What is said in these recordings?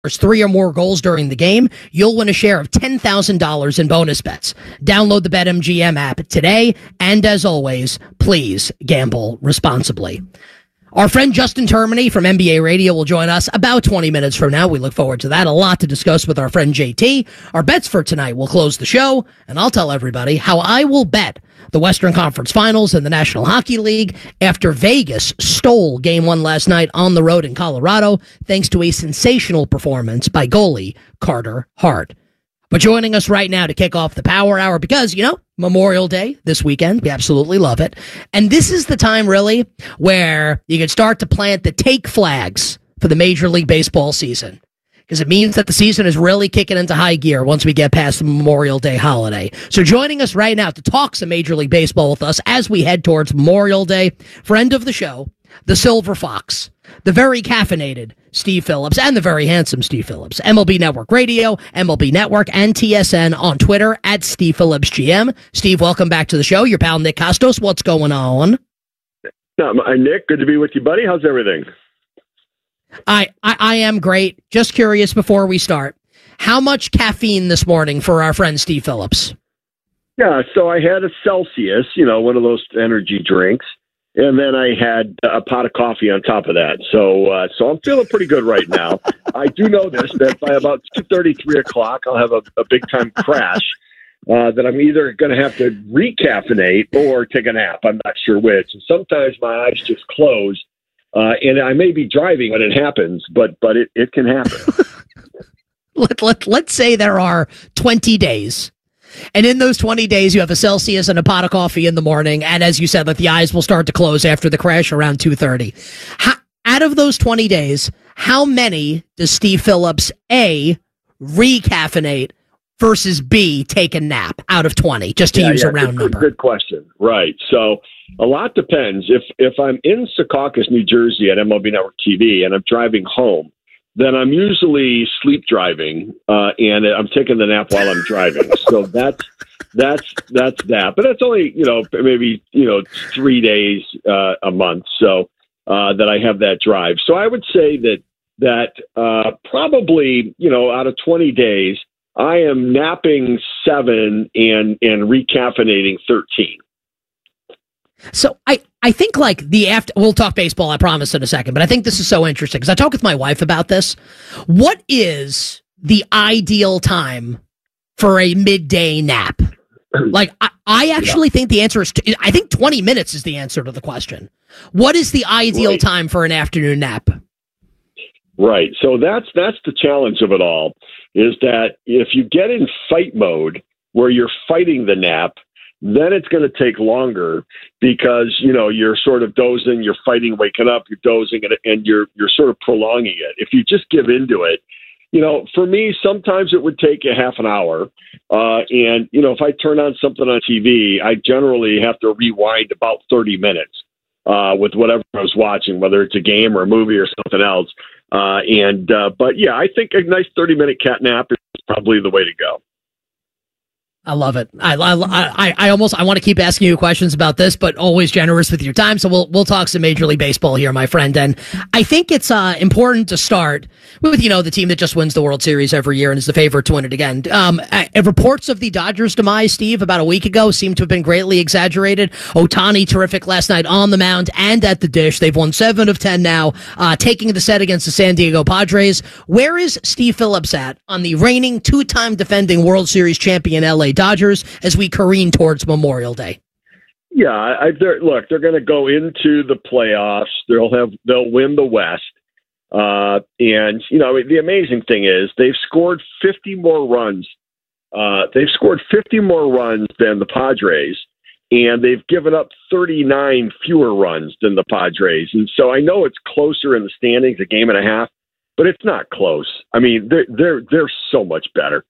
3 or more goals during the game, you'll win a share of $10,000 in bonus bets. Download the BetMGM app today, and as always, please gamble responsibly. Our friend Justin Termini from NBA Radio will join us about 20 minutes from now. We look forward to that. A lot to discuss with our friend JT. Our bets for tonight will close the show, and I'll tell everybody how I will bet the Western Conference Finals in the National Hockey League after Vegas stole Game 1 last night on the road in Colorado, thanks to a sensational performance by goalie Carter Hart. But joining us right now to kick off the Power Hour, because, Memorial Day this weekend, we absolutely love it. And this is the time, really, where you can start to plant the take flags for the Major League Baseball season, because it means that the season is really kicking into high gear once we get past the Memorial Day holiday. So joining us right now to talk some Major League Baseball with us as we head towards Memorial Day, friend of the show, the Silver Fox, the very caffeinated Steve Phillips, and the very handsome Steve Phillips. MLB Network Radio, MLB Network, and TSN on Twitter at Steve Phillips GM. Steve, welcome back to the show. Your pal Nick Costos, what's going on? Nick, good to be with you, buddy. How's everything? I am great. Just curious before we start, how much caffeine this morning for our friend Steve Phillips? Yeah, so I had a Celsius, one of those energy drinks, and then I had a pot of coffee on top of that. So I'm feeling pretty good right now. I do know this, that by about 2:30, 3 o'clock, I'll have a big-time crash that I'm either going to have to recaffeinate or take a nap. I'm not sure which. And sometimes my eyes just close. And I may be driving when it happens, but it can happen. Let's say there are 20 days. And in those 20 days, you have a Celsius and a pot of coffee in the morning. And as you said, that the eyes will start to close after the crash around 2:30. Out of those 20 days, how many does Steve Phillips, A, recaffeinate versus B, take a nap out of 20, just to use a round number? Good question. Right. So a lot depends. If I'm in Secaucus, New Jersey at MLB Network TV and I'm driving home, then I'm usually sleep driving and I'm taking the nap while I'm driving. So that's that. But that's only, maybe, 3 days a month. So that I have that drive. So I would say that probably, out of 20 days, I am napping 7 and recaffeinating 13. So I think we'll talk baseball, I promise, in a second, but I think this is so interesting because I talked with my wife about this. What is the ideal time for a midday nap? I actually think the answer is, I think 20 minutes is the answer to the question. What is the ideal time for an afternoon nap? Right. So that's the challenge of it all, is that if you get in fight mode where you're fighting the nap, then it's going to take longer because, you're sort of dozing, you're fighting, waking up, you're dozing, and you're sort of prolonging it. If you just give into it, for me, sometimes it would take a half an hour. And, if I turn on something on TV, I generally have to rewind about 30 minutes with whatever I was watching, whether it's a game or a movie or something else. But yeah, I think a nice 30-minute cat nap is probably the way to go. I love it. I want to keep asking you questions about this, but always generous with your time. So we'll talk some Major League Baseball here, my friend. And I think it's important to start with, the team that just wins the World Series every year and is the favorite to win it again. Reports of the Dodgers' demise, Steve, about a week ago seem to have been greatly exaggerated. Ohtani, terrific last night on the mound and at the dish. They've won 7 of 10 now, taking the set against the San Diego Padres. Where is Steve Phillips at on the reigning 2-time defending World Series champion LA Dodgers as we careen towards Memorial Day? Yeah, they're going to go into the playoffs. They'll win the West. And the amazing thing is they've scored 50 more runs. They've scored 50 more runs than the Padres, and they've given up 39 fewer runs than the Padres. And so I know it's closer in the standings, a game and a half, but it's not close. I mean, they're so much better.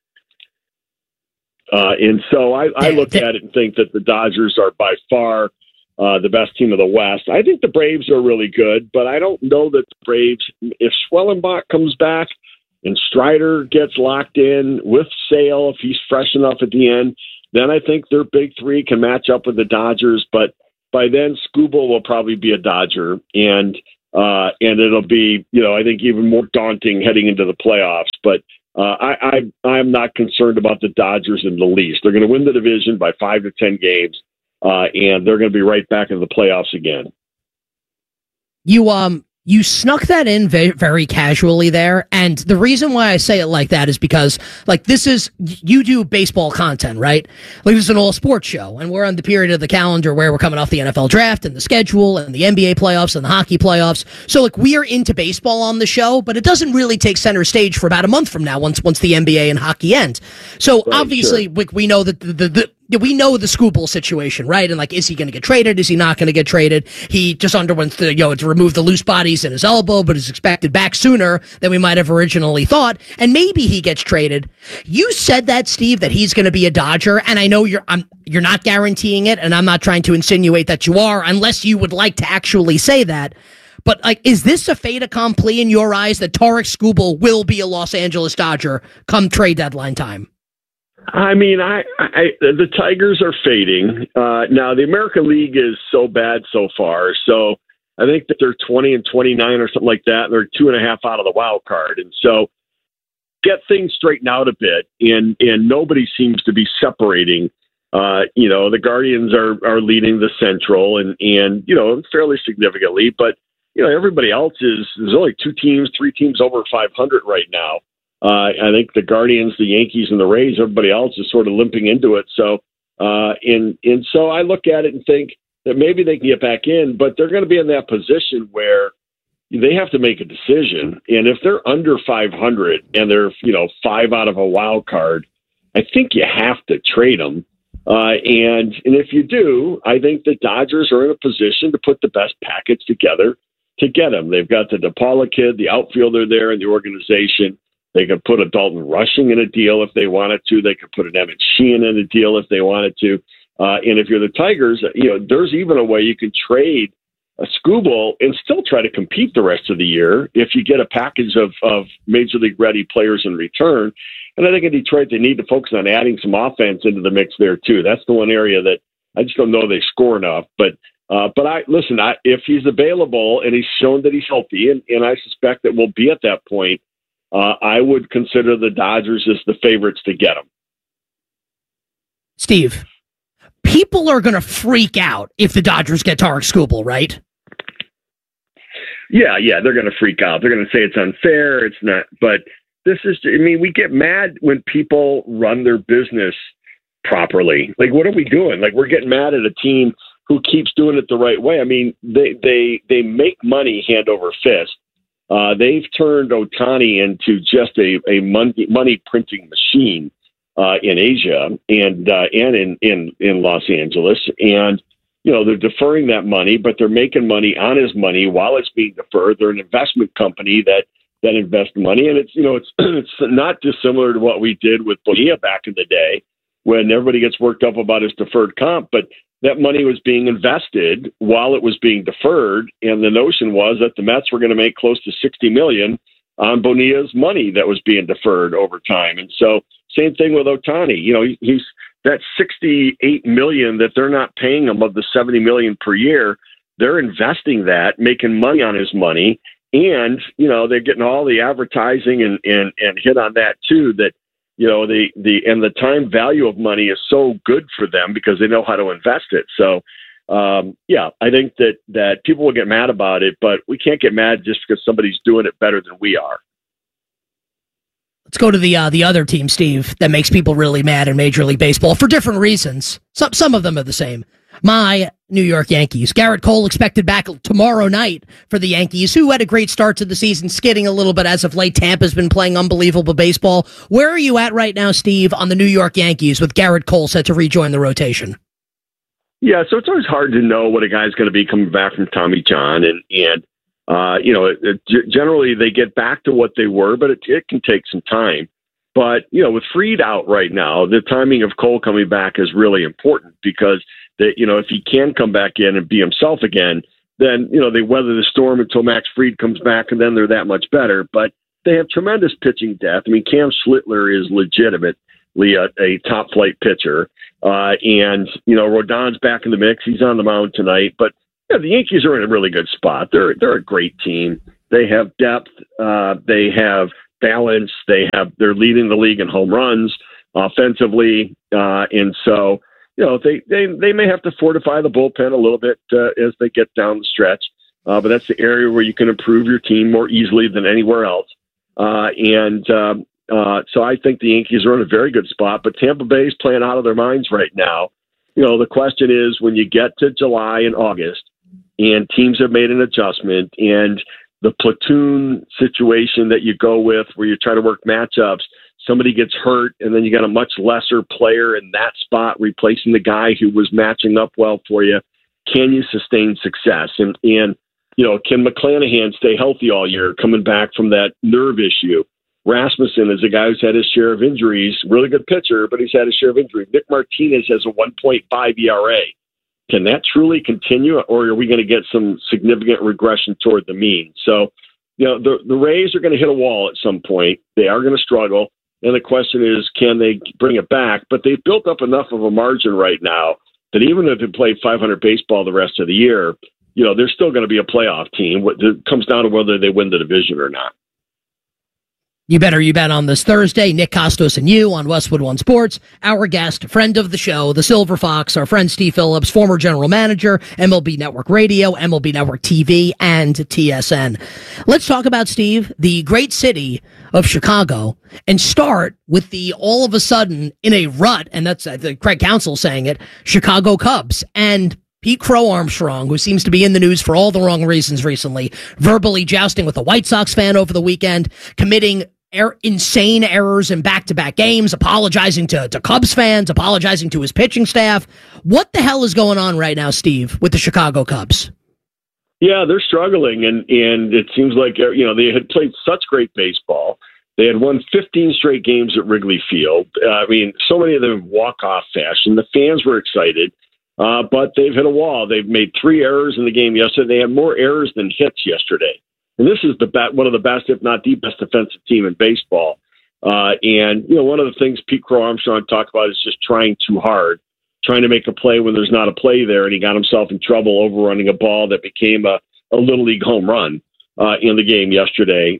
And so I look at it and think that the Dodgers are by far the best team of the West. I think the Braves are really good, but I don't know that the Braves, if Schwellenbach comes back and Strider gets locked in with Sale, if he's fresh enough at the end, then I think their big three can match up with the Dodgers. But by then, Skubal will probably be a Dodger. And and it'll be, I think even more daunting heading into the playoffs. But I'm not concerned about the Dodgers in the least. They're going to win the division by 5 to 10 games, and they're going to be right back in the playoffs again. You snuck that in very casually there, and the reason why I say it like that is because, like, you do baseball content, right? Like, this is an all-sports show, and we're on the period of the calendar where we're coming off the NFL draft and the schedule and the NBA playoffs and the hockey playoffs. So, like, we are into baseball on the show, but it doesn't really take center stage for about a month from now once the NBA and hockey end. So, right, obviously, sure, we know that we know the Skubal situation, right? And, like, is he going to get traded? Is he not going to get traded? He just underwent to remove the loose bodies in his elbow, but is expected back sooner than we might have originally thought. And maybe he gets traded. You said that, Steve, that he's going to be a Dodger, and I know you're not guaranteeing it, and I'm not trying to insinuate that you are, unless you would like to actually say that. But, like, is this a fait accompli in your eyes that Tarik Skubal will be a Los Angeles Dodger come trade deadline time? I mean, the Tigers are fading. Now, the American League is so bad so far. So I think that they're 20 and 29 or something like that. And they're 2.5 out of the wild card. And so get things straightened out a bit. And nobody seems to be separating. The Guardians are leading the Central and fairly significantly. But, everybody else there's only 3 teams over 500 right now. I think the Guardians, the Yankees, and the Rays, everybody else is sort of limping into it. So, so I look at it and think that maybe they can get back in, but they're going to be in that position where they have to make a decision. And if they're under 500 and they're, 5 out of a wild card, I think you have to trade them. And if you do, I think the Dodgers are in a position to put the best package together to get them. They've got the DePaula kid, the outfielder there in the organization. They could put a Dalton Rushing in a deal if they wanted to. They could put an Emmett Sheehan in a deal if they wanted to. And if you're the Tigers, there's even a way you can trade a Skubal and still try to compete the rest of the year if you get a package of Major League ready players in return. And I think in Detroit, they need to focus on adding some offense into the mix there too. That's the one area that I just don't know they score enough. But if he's available and he's shown that he's healthy, and I suspect that we'll be at that point, I would consider the Dodgers as the favorites to get him. Steve, people are going to freak out if the Dodgers get Tarik Skubal, right? Yeah, they're going to freak out. They're going to say it's unfair. It's not. But we get mad when people run their business properly. Like, what are we doing? Like, we're getting mad at a team who keeps doing it the right way. I mean, they make money hand over fist. They've turned Ohtani into just a money printing machine in Asia and in Los Angeles, and they're deferring that money, but they're making money on his money while it's being deferred. They're an investment company that invests money, and it's not dissimilar to what we did with Bonilla back in the day when everybody gets worked up about his deferred comp, but that money was being invested while it was being deferred, and the notion was that the Mets were going to make close to $60 million on Bonilla's money that was being deferred over time. And so, same thing with Ohtani. He's that $68 million that they're not paying him of the $70 million per year. They're investing that, making money on his money, and they're getting all the advertising and hit on that too. That the time value of money is so good for them because they know how to invest it. So, I think that people will get mad about it, but we can't get mad just because somebody's doing it better than we are. Let's go to the other team, Steve, that makes people really mad in Major League Baseball for different reasons. Some of them are the same. My New York Yankees. Garrett Cole expected back tomorrow night for the Yankees, who had a great start to the season, skidding a little bit as of late. Tampa's been playing unbelievable baseball. Where are you at right now, Steve, on the New York Yankees with Garrett Cole set to rejoin the rotation? Yeah, so it's always hard to know what a guy's going to be coming back from Tommy John, and generally they get back to what they were, but it can take some time. But with Fried out right now, the timing of Cole coming back is really important because if he can come back in and be himself again, then they weather the storm until Max Fried comes back, and then they're that much better. But they have tremendous pitching depth. I mean, Cam Schlittler is legitimately a top flight pitcher. And Rodon's back in the mix. He's on the mound tonight. But Yeah, the Yankees are in a really good spot. They're a great team. They have depth. They have balance. They're leading the league in home runs offensively, and so they may have to fortify the bullpen a little bit as they get down the stretch. But that's the area where you can improve your team more easily than anywhere else. So I think the Yankees are in a very good spot. But Tampa Bay is playing out of their minds right now. The question is when you get to July and August, and teams have made an adjustment, and the platoon situation that you go with where you try to work matchups, somebody gets hurt, and then you got a much lesser player in that spot replacing the guy who was matching up well for you. Can you sustain success? And can McClanahan stay healthy all year, coming back from that nerve issue? Rasmussen is a guy who's had his share of injuries, really good pitcher, but he's had his share of injury. Nick Martinez has a 1.5 ERA. Can that truly continue, or are we going to get some significant regression toward the mean? So, the Rays are going to hit a wall at some point. They are going to struggle. And the question is, can they bring it back? But they've built up enough of a margin right now that even if they play 500 baseball the rest of the year, they're still going to be a playoff team. It comes down to whether they win the division or not. You bet on this Thursday. Nick Kostos and you on Westwood One Sports. Our guest, friend of the show, the Silver Fox, our friend Steve Phillips, former general manager, MLB Network Radio, MLB Network TV, and TSN. Let's talk about, Steve, the great city of Chicago, and start with the all of a sudden in a rut, and that's Craig Counsell saying it, Chicago Cubs. And Pete Crow Armstrong, who seems to be in the news for all the wrong reasons recently, verbally jousting with a White Sox fan over the weekend, committing insane errors in back-to-back games, apologizing to Cubs fans, apologizing to his pitching staff. What the hell is going on right now, Steve, with the Chicago Cubs? Yeah, they're struggling, and it seems like they had played such great baseball. They had won 15 straight games at Wrigley Field. So many of them in walk-off fashion. The fans were excited, but they've hit a wall. They've made 3 errors in the game yesterday. They had more errors than hits yesterday. And this is one of the best, if not the best, defensive team in baseball. One of the things Pete Crow Armstrong talked about is just trying too hard, trying to make a play when there's not a play there, and he got himself in trouble overrunning a ball that became a Little League home run in the game yesterday.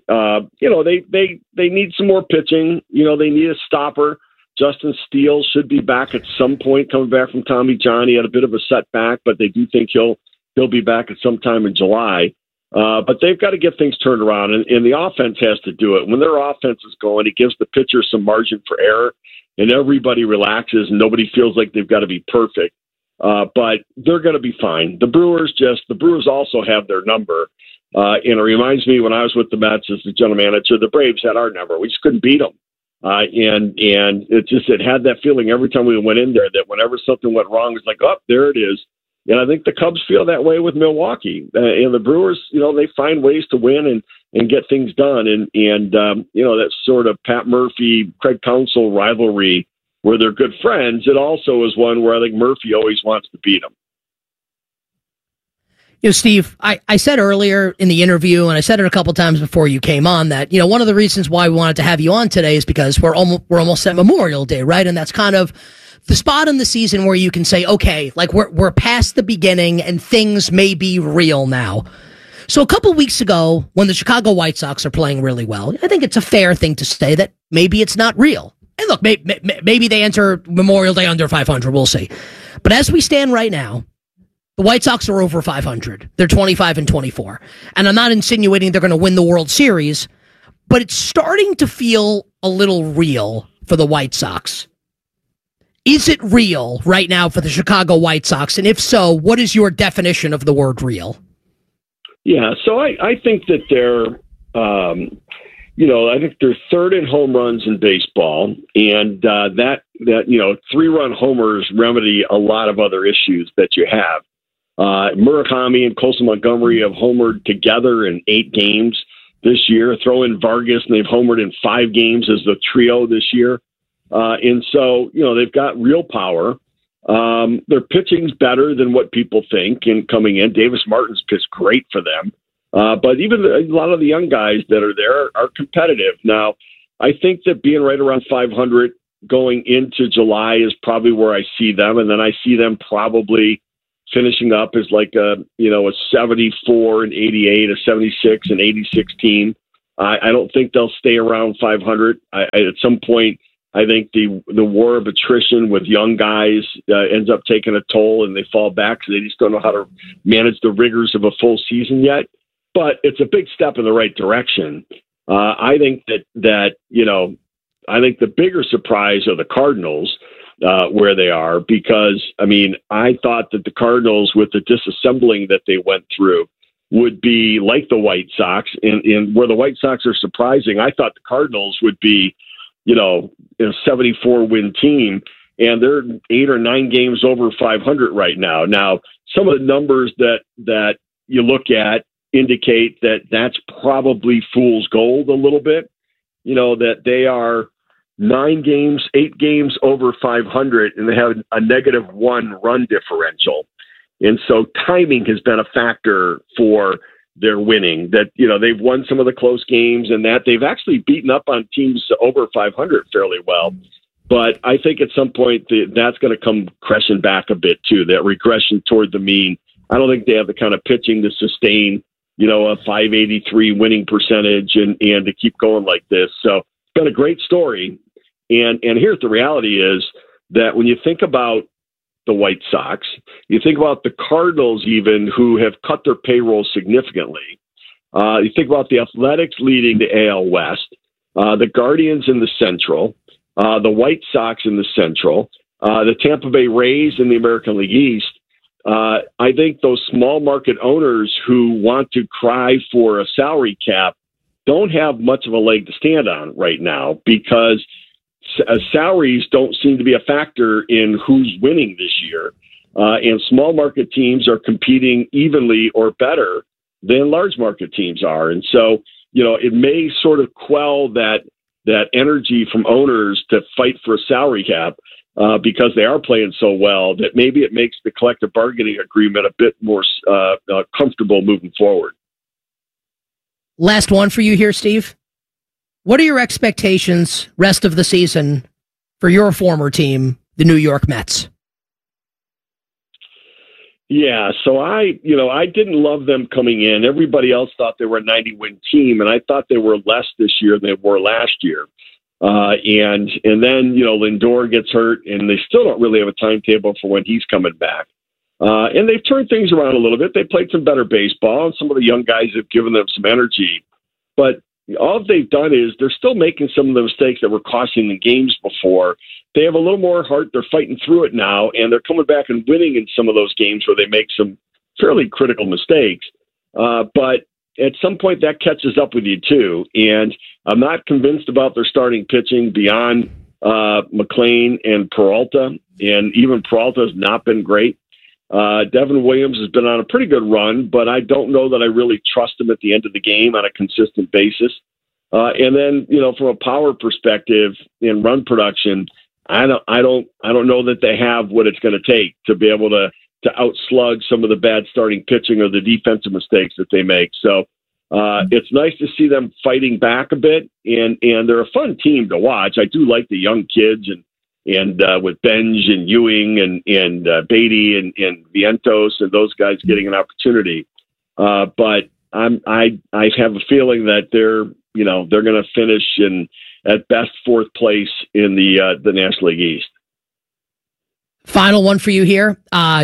They need some more pitching. They need a stopper. Justin Steele should be back at some point, coming back from Tommy John. He had a bit of a setback, but they do think he'll be back at some time in July. But they've got to get things turned around, and the offense has to do it. When their offense is going, it gives the pitcher some margin for error, and everybody relaxes, and nobody feels like they've got to be perfect. But they're going to be fine. The Brewers also have their number. And it reminds me when I was with the Mets as the general manager, the Braves had our number. We just couldn't beat them. And it had that feeling every time we went in there that whenever something went wrong, it's like, oh, there it is. And I think the Cubs feel that way with Milwaukee. And the Brewers, they find ways to win and get things done. And that sort of Pat Murphy, Craig Counsell rivalry where they're good friends, it also is one where I think Murphy always wants to beat him. Steve, I said earlier in the interview, and I said it a couple times before you came on, that, one of the reasons why we wanted to have you on today is because we're almost at Memorial Day, right? And that's kind of the spot in the season where you can say, okay, like we're past the beginning and things may be real now. So a couple weeks ago, when the Chicago White Sox are playing really well, I think it's a fair thing to say that maybe it's not real. And look, maybe they enter Memorial Day under 500. We'll see. But as we stand right now, the White Sox are over 500. They're 25-24. And I'm not insinuating they're going to win the World Series, but it's starting to feel a little real for the White Sox. Is it real right now for the Chicago White Sox? And if so, what is your definition of the word real? Yeah, so I think that they're, I think they're third in home runs in baseball, and that 3-run homers remedy a lot of other issues that you have. Murakami and Colson Montgomery have homered together in 8 games this year. Throw in Vargas, and they've homered in 5 games as the trio this year. And so, they've got real power. Their pitching's better than what people think in coming in. Davis Martin's pitched great for them. But even a lot of the young guys that are there are competitive. Now, I think that being right around 500 going into July is probably where I see them. And then I see them probably finishing up as like a 74 and 88, a 76 and 86 team. I don't think they'll stay around 500. At some point, I think the war of attrition with young guys ends up taking a toll, and they fall back because they just don't know how to manage the rigors of a full season yet. But it's a big step in the right direction. I think that I think the bigger surprise are the Cardinals, where they are, because, I mean, I thought that the Cardinals, with the disassembling that they went through, would be like the White Sox. And where the White Sox are surprising, I thought the Cardinals would be, a 74-win team, and they're 8 or 9 games over 500 right now. Now, some of the numbers that you look at indicate that that's probably fool's gold a little bit, that they are 8 games over 500, and they have a -1 run differential. And so timing has been a factor for their winning, that, they've won some of the close games, and that they've actually beaten up on teams over 500 fairly well. But I think at some point that's going to come crashing back a bit too, that regression toward the mean. I don't think they have the kind of pitching to sustain, a 583 winning percentage and to keep going like this. So it's been a great story. And here's the reality is that when you think about the White Sox, you think about the Cardinals even, who have cut their payroll significantly. You think about the Athletics leading the AL West, the Guardians in the Central, the White Sox in the Central, the Tampa Bay Rays in the American League East. I think those small market owners who want to cry for a salary cap don't have much of a leg to stand on right now, because salaries don't seem to be a factor in who's winning this year. And small market teams are competing evenly or better than large market teams are. And so, it may sort of quell that energy from owners to fight for a salary cap, because they are playing so well, that maybe it makes the collective bargaining agreement a bit more comfortable moving forward. Last one for you here, Steve. What are your expectations rest of the season for your former team, the New York Mets? Yeah, so I didn't love them coming in. Everybody else thought they were a 90-win team, and I thought they were less this year than they were last year. And then, Lindor gets hurt, and they still don't really have a timetable for when he's coming back. And they've turned things around a little bit. They played some better baseball, and some of the young guys have given them some energy. But all they've done is they're still making some of the mistakes that were costing the games before. They have a little more heart. They're fighting through it now, and they're coming back and winning in some of those games where they make some fairly critical mistakes. But at some point that catches up with you too. And I'm not convinced about their starting pitching beyond McLean and Peralta. And even Peralta has not been great. Devin Williams has been on a pretty good run, but I don't know that I really trust him at the end of the game on a consistent basis. And then, from a power perspective in run production, I don't know that they have what it's going to take to be able to outslug some of the bad starting pitching or the defensive mistakes that they make. So it's nice to see them fighting back a bit, and they're a fun team to watch. I do like the young kids, and with Benj and Ewing and Beatty and Vientos and those guys getting an opportunity. But I have a feeling that they're going to finish in at best 4th place in the National League East. Final one for you here.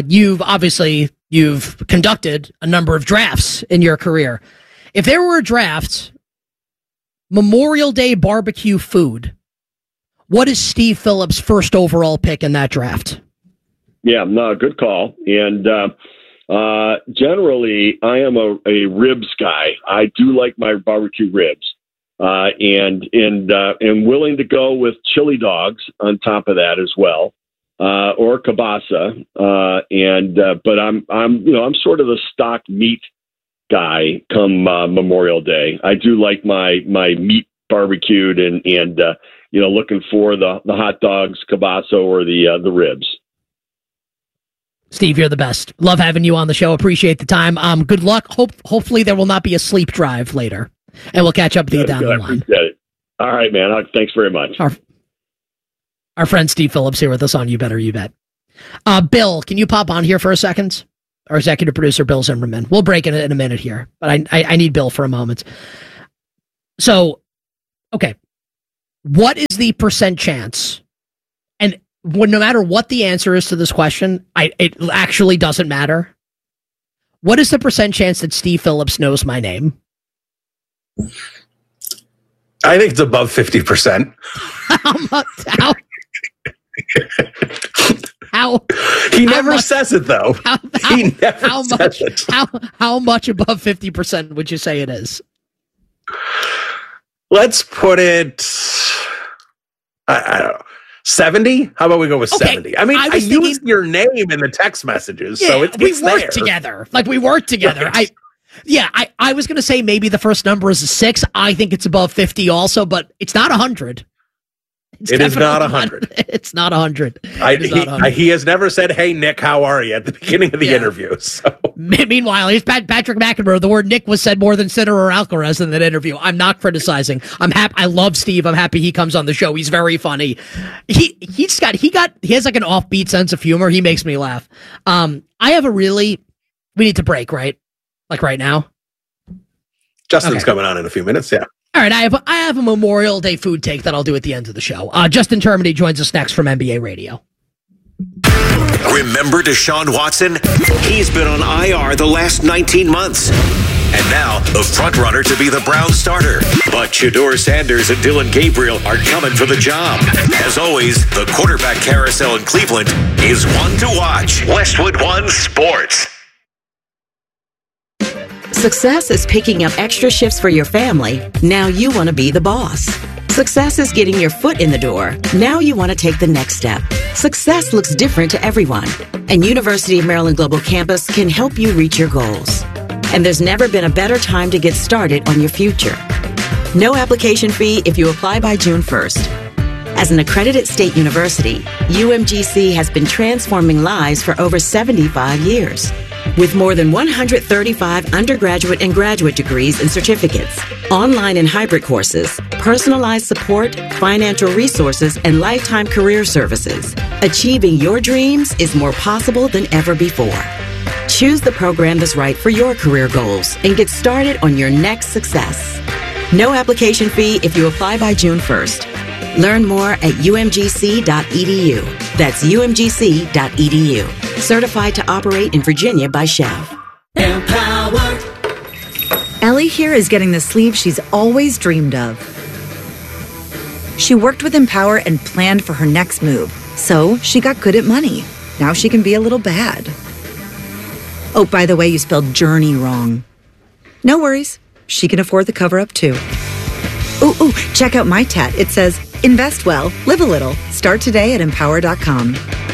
You've conducted a number of drafts in your career. If there were a draft, Memorial Day barbecue food, what is Steve Phillips' first overall pick in that draft? Yeah, no, good call. And generally, I am a ribs guy. I do like my barbecue ribs, and willing to go with chili dogs on top of that as well, or kielbasa. But I'm sort of the stock meat guy come Memorial Day. I do like my meat barbecued and looking for the hot dogs, kielbasa, or the ribs. Steve, you're the best. Love having you on the show. Appreciate the time. Good luck. Hopefully there will not be a sleep drive later, and we'll catch up with you down the line. I appreciate it. All right, man. Thanks very much. Our friend Steve Phillips here with us on You Better You Bet. Bill, can you pop on here for a second? our executive producer, Bill Zimmerman. We'll break in a minute here, but I need Bill for a moment. So, okay. What is the percent chance? And no matter what the answer is to this question, it actually doesn't matter. What is the percent chance that Steve Phillips knows my name? I think it's above 50%. How? He never says it, though. He never says it. How much above 50% would you say it is? Let's put it, I don't know, 70? How about we go with 70? I mean, I used your name in the text messages, so it's we work together. Like, we work together. Right. I was going to say maybe the first number is a 6. I think it's above 50 also, but it's not 100. It is not 100. It's not 100. He has never said, "Hey, Nick, how are you?" at the beginning of the interview. So. Meanwhile, here's Patrick McEnroe. The word Nick was said more than Sinner or Alcaraz in that interview. I'm not criticizing. I'm happy. I love Steve. I'm happy he comes on the show. He's very funny. He has like an offbeat sense of humor. He makes me laugh. We need to break, right? Like right now. Justin's coming on in a few minutes. Yeah. All right, I have a Memorial Day food take that I'll do at the end of the show. Justin Termini joins us next from NBA Radio. Remember Deshaun Watson? He's been on IR the last 19 months. And now, the front-runner to be the Browns starter. But Shedeur Sanders and Dylan Gabriel are coming for the job. As always, the quarterback carousel in Cleveland is one to watch. Westwood One Sports. Success is picking up extra shifts for your family. Now you want to be the boss. Success is getting your foot in the door. Now you want to take the next step. Success looks different to everyone, and University of Maryland Global Campus can help you reach your goals. And there's never been a better time to get started on your future. No application fee if you apply by June 1st. As an accredited state university, UMGC has been transforming lives for over 75 years. With more than 135 undergraduate and graduate degrees and certificates, online and hybrid courses, personalized support, financial resources, and lifetime career services, achieving your dreams is more possible than ever before. Choose the program that's right for your career goals and get started on your next success. No application fee if you apply by June 1st. Learn more at umgc.edu. That's umgc.edu. Certified to operate in Virginia by Chev. Empowered. Ellie here is getting the sleeve she's always dreamed of. She worked with Empower and planned for her next move, so she got good at money. Now she can be a little bad. Oh, by the way, you spelled journey wrong. No worries. She can afford the cover-up, too. Ooh, check out my tat. It says, invest well, live a little. Start today at empower.com.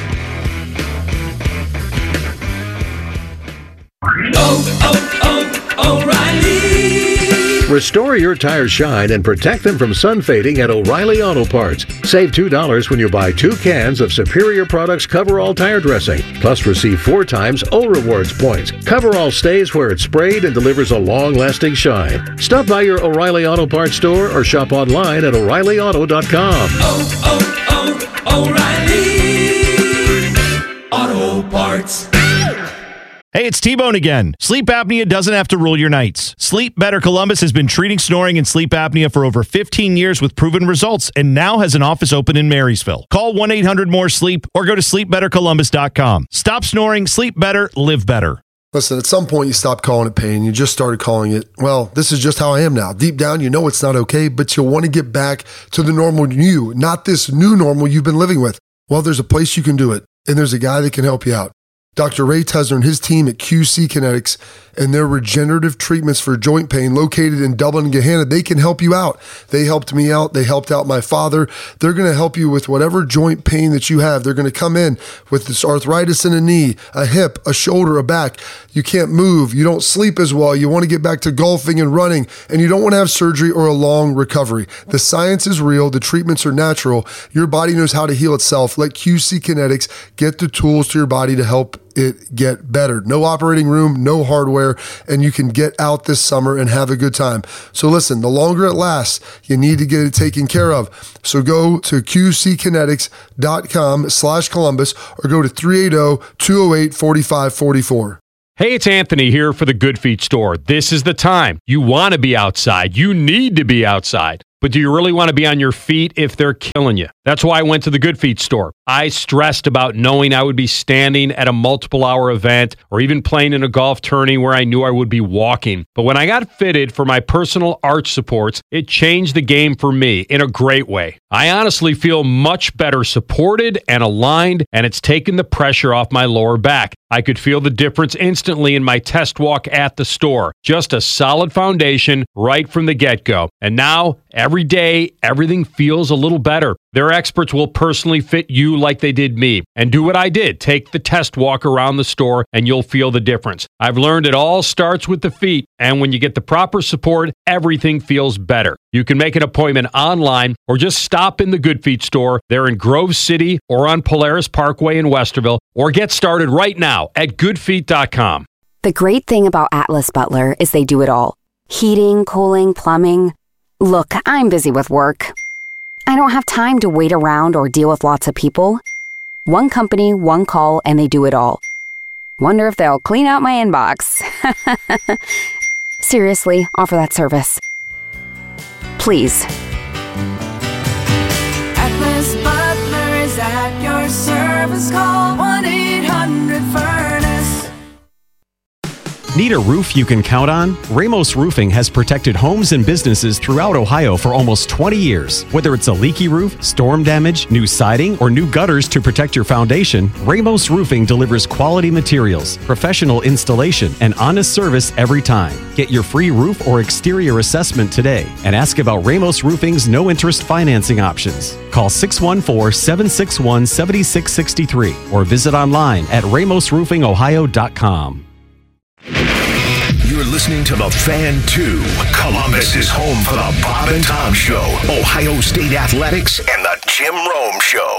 O'Reilly. Restore your tires shine and protect them from sun fading at O'Reilly Auto Parts. Save $2 when you buy 2 cans of Superior Products Coverall tire dressing. Plus receive 4 times O Rewards points. Coverall stays where it's sprayed and delivers a long-lasting shine. Stop by your O'Reilly Auto Parts store or shop online at O'ReillyAuto.com. O'Reilly Auto Parts. Hey, it's T-Bone again. Sleep apnea doesn't have to rule your nights. Sleep Better Columbus has been treating snoring and sleep apnea for over 15 years with proven results and now has an office open in Marysville. Call 1-800-MORE-SLEEP or go to sleepbettercolumbus.com. Stop snoring, sleep better, live better. Listen, at some point you stopped calling it pain. You just started calling it, well, this is just how I am now. Deep down, you know it's not okay, but you want to get back to the normal you, not this new normal you've been living with. Well, there's a place you can do it, and there's a guy that can help you out. Dr. Ray Tesler and his team at QC Kinetics and their regenerative treatments for joint pain located in Dublin and Gahanna, they can help you out. They helped me out. They helped out my father. They're going to help you with whatever joint pain that you have. They're going to come in with this arthritis in a knee, a hip, a shoulder, a back. You can't move. You don't sleep as well. You want to get back to golfing and running, and you don't want to have surgery or a long recovery. The science is real. The treatments are natural. Your body knows how to heal itself. Let QC Kinetics get the tools to your body to help it get better. No operating room, no hardware, and you can get out this summer and have a good time. So listen, the longer it lasts, you need to get it taken care of. So go to qckinetics.com/Columbus or go to 380-208-4544. Hey, it's Anthony here for the Good Feet store. This is the time. You want to be outside. You need to be outside. But do you really want to be on your feet if they're killing you? That's why I went to the Good Feet store. I stressed about knowing I would be standing at a multiple-hour event or even playing in a golf tourney where I knew I would be walking. But when I got fitted for my personal arch supports, it changed the game for me in a great way. I honestly feel much better supported and aligned, and it's taken the pressure off my lower back. I could feel the difference instantly in my test walk at the store. Just a solid foundation right from the get-go. And now, every day, everything feels a little better. Their experts will personally fit you like they did me. And do what I did. Take the test walk around the store and you'll feel the difference. I've learned it all starts with the feet. And when you get the proper support, everything feels better. You can make an appointment online or just stop in the Good Feet store. They're in Grove City or on Polaris Parkway in Westerville. Or get started right now at goodfeet.com. The great thing about Atlas Butler is they do it all. Heating, cooling, plumbing. Look, I'm busy with work. I don't have time to wait around or deal with lots of people. One company, one call, and they do it all. Wonder if they'll clean out my inbox. Seriously, offer that service. Please. Atlas Butler is at your service. Call 1-800-FURNACE. Need a roof you can count on? Ramos Roofing has protected homes and businesses throughout Ohio for almost 20 years. Whether it's a leaky roof, storm damage, new siding, or new gutters to protect your foundation, Ramos Roofing delivers quality materials, professional installation, and honest service every time. Get your free roof or exterior assessment today and ask about Ramos Roofing's no-interest financing options. Call 614-761-7663 or visit online at ramosroofingohio.com. You're listening to The Fan 2. Columbus is home for the Bob and Tom Show, Ohio State Athletics, and the Jim Rome Show.